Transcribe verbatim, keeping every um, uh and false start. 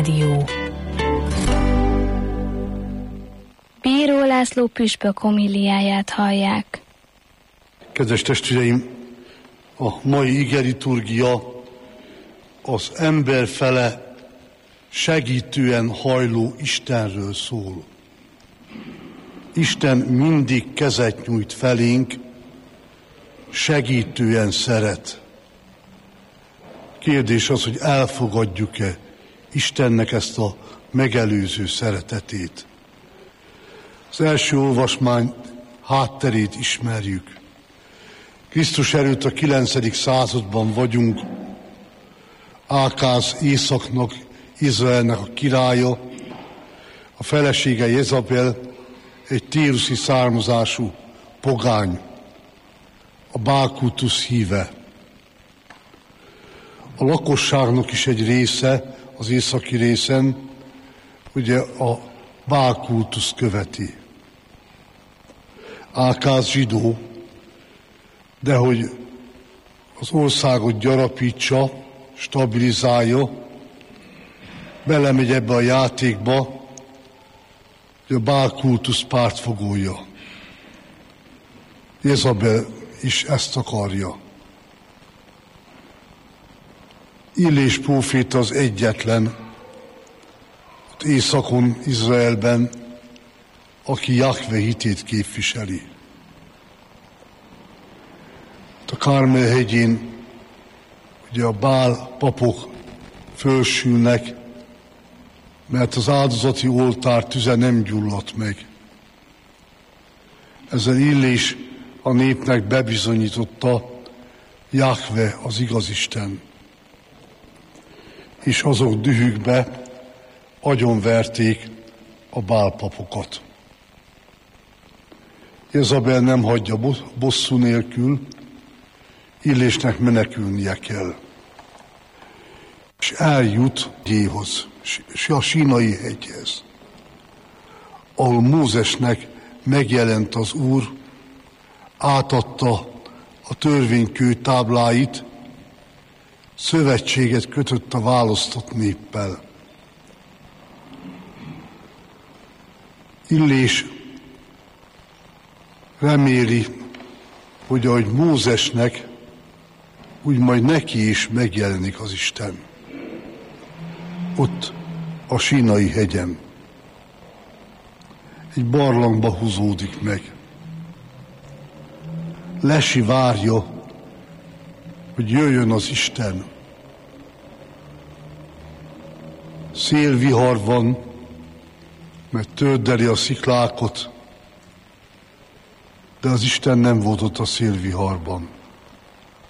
Dió. Bíró László püspök homiliáját hallják. Kedves testvéreim, a mai igeliturgia az emberfele segítően hajló Istenről szól. Isten mindig kezet nyújt felénk, segítően szeret. Kérdés az, hogy elfogadjuk-e Istennek ezt a megelőző szeretetét. Az első olvasmány hátterét ismerjük. Krisztus előtt a kilencedik században vagyunk. Ákáz Északnak, Izraelnek a királya, a felesége Jezabel egy tíruszi származású pogány, a Bálkultusz híve. A lakosságnak is egy része, az északi részen, ugye a Bálkultusz követi. Ákáz zsidó, de hogy az országot gyarapítsa, stabilizálja, belemegy ebbe a játékba, hogy a Bálkultusz pártfogója. Jezabel is ezt akarja. Illés próféta az egyetlen ott északon, Izraelben, aki Jahve hitét képviseli. A Kármel hegyén ugye a Bál papok fölsülnek, mert az áldozati oltár tüze nem gyulladt meg. Ezzel Illés a népnek bebizonyította, Jahve az igaz Isten. És azok dühükbe agyonverték a Bál papokat. Jezabel nem hagyja bosszú nélkül, Illésnek menekülnie kell. És eljut Jéhoz, a Sínai hegyhez, ahol Mózesnek megjelent az Úr, átadta a törvénykő tábláit, szövetséget kötött a választott néppel. Illés reméli, hogy ahogy Mózesnek, úgy majd neki is megjelenik az Isten. Ott a Sínai hegyen. Egy barlangba húzódik meg. Lesi várja, hogy jöjjön az Isten. Szélvihar van, mert tördeli a sziklákot, de az Isten nem volt ott a szélviharban.